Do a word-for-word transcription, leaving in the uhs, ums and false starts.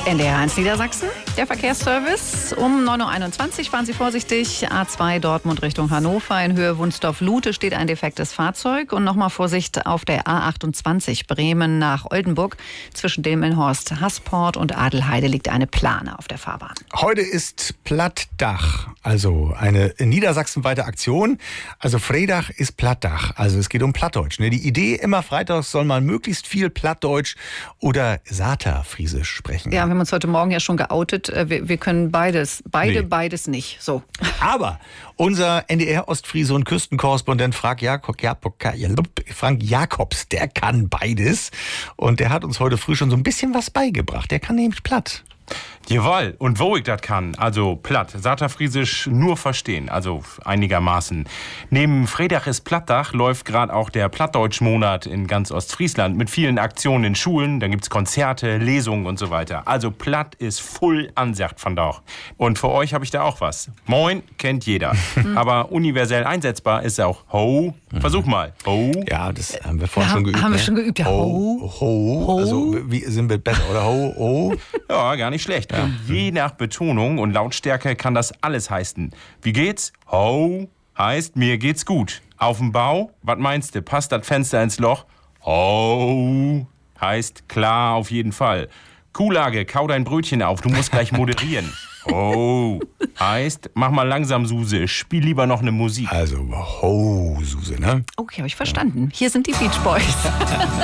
N D R eins Niedersachsen, der Verkehrsservice. Um neun Uhr einundzwanzig fahren Sie vorsichtig. A zwei Dortmund Richtung Hannover. In Höhe Wunsdorf-Lute steht ein defektes Fahrzeug. Und nochmal Vorsicht auf der A achtundzwanzig Bremen nach Oldenburg. Zwischen Delmenhorst, Hasport und Adelheide liegt eine Plane auf der Fahrbahn. Heute ist Plattdach, also eine niedersachsenweite Aktion. Also Freitag ist Plattdach, also es geht um Plattdeutsch. Ne? Die Idee, immer freitags soll man möglichst viel Plattdeutsch oder Saterfriesisch sprechen. Ja, wir haben uns heute Morgen ja schon geoutet. Wir, wir können beides, beide, nee. beides nicht. So. Aber unser N D R-Ostfriese und Küstenkorrespondent Frank, Jakob, Frank Jakobs, der kann beides. Und der hat uns heute früh schon so ein bisschen was beigebracht. Der kann nämlich platt. Jawohl, und wo ich das kann, also platt, Saterfriesisch nur verstehen, also einigermaßen. Neben Freitag ist Plattdach läuft gerade auch der Plattdeutschmonat in ganz Ostfriesland mit vielen Aktionen in Schulen, dann gibt's Konzerte, Lesungen und so weiter. Also platt ist voll angesagt von da. Und für euch habe ich da auch was. Moin kennt jeder, aber universell einsetzbar ist auch Ho. Versuch mal. Ho. Ja, das haben wir vorhin ja, schon geübt. Haben wir ne? schon geübt, ja. Ho. Ho. Ho. Also wie sind wir besser, oder? Ho, ho. Ja, gar nicht schlecht. Ja. Und je nach Betonung und Lautstärke kann das alles heißen. Wie geht's? Ho heißt, mir geht's gut. Auf dem Bau, was meinst du? Passt das Fenster ins Loch? Ho heißt klar auf jeden Fall. Kuhlage, kau dein Brötchen auf, du musst gleich moderieren. Ho heißt, mach mal langsam, Suse, spiel lieber noch eine Musik. Also ho, Suse, ne? Okay, habe ich verstanden. Hier sind die Beach Boys.